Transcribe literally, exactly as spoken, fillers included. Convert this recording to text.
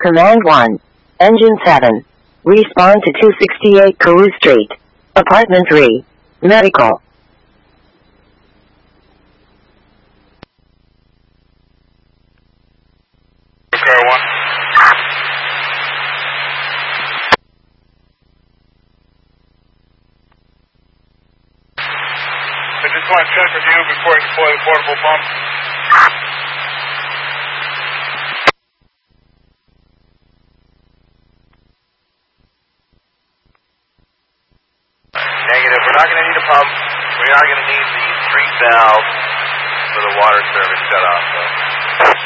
Command one. Engine seven. Respond to two sixty-eight Carew Street. Apartment three. Medical. Car one. I just want to check with you before I deploy the portable pump. Negative. We're not going to need a pump. We are going to need the street valve for the water service shut off, though.